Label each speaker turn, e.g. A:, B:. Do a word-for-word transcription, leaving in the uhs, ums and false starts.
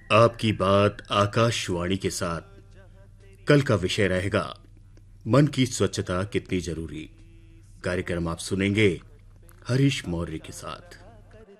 A: आपकी बात आकाशवाणी के साथ कल का विषय रहेगा मन की स्वच्छता कितनी जरूरी। कार्यक्रम आप सुनेंगे हरीश मौर्य के साथ।